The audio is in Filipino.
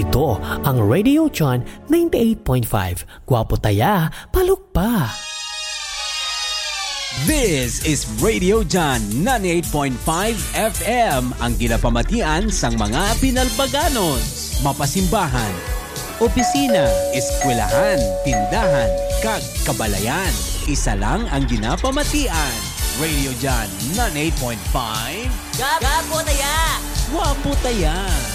Ito ang Radio John 98.5. Gwapo taya, palukpa. This is Radio John 98.5 FM, ang ginapamatian sang mga pinalbaganon, mapasimbahan, opisina, eskwelahan, tindahan, kag kabalayan. Isa lang ang ginapamatian. Radio John 98.5. Gwapo taya! Gwapo taya!